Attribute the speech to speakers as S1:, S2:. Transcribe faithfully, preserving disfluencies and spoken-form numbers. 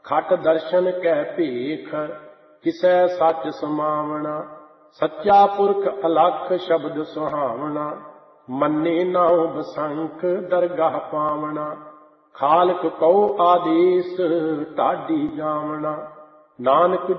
S1: खट दर्शन कै भेख किसै सच समावना। सच्चा पुरख अलख शब्द सुहावना। मन्ने नाउ बसंख दरगाह पावना। खालक कौ आदेश ढाडी जावना। नानक